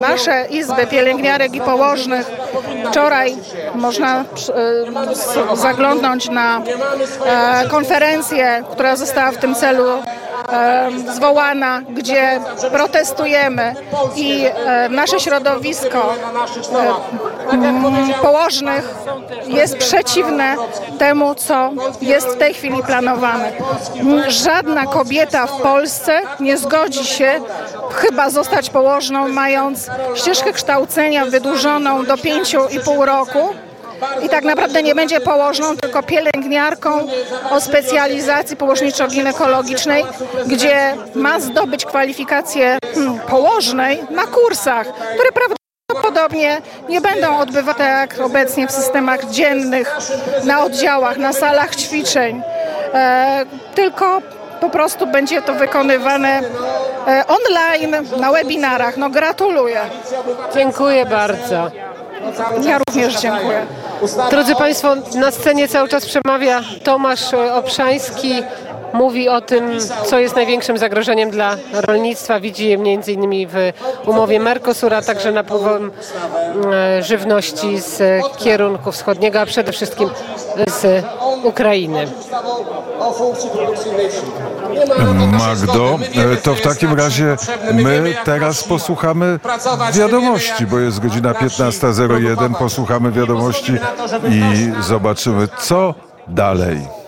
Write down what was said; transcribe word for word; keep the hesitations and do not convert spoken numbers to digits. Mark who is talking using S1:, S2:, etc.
S1: Nasze izby pielęgniarek i położnych wczoraj można zaglądnąć na konferencję, która została w tym celu zwołana, gdzie protestujemy i nasze środowisko położnych jest przeciwne temu, co jest w tej chwili planowane. Żadna kobieta w Polsce nie zgodzi się chyba zostać położną, mając ścieżkę kształcenia wydłużoną do pięciu i pół roku. I tak naprawdę nie będzie położną, tylko pielęgniarką o specjalizacji położniczo-ginekologicznej, gdzie ma zdobyć kwalifikację hmm, położnej na kursach, które prawdopodobnie nie będą odbywać jak obecnie w systemach dziennych, na oddziałach, na salach ćwiczeń, e, tylko po prostu będzie to wykonywane e, online, na webinarach. No gratuluję.
S2: Dziękuję bardzo.
S1: Ja również dziękuję.
S2: Drodzy Państwo, na scenie cały czas przemawia Tomasz Obszański. Mówi o tym, co jest największym zagrożeniem dla rolnictwa. Widzi je między innymi w umowie Mercosur, a także napływem żywności z kierunku wschodniego, a przede wszystkim z Ukrainy.
S3: Magdo, to w takim razie my teraz posłuchamy wiadomości, bo jest godzina piętnasta zero jeden. Posłuchamy wiadomości i zobaczymy, co dalej.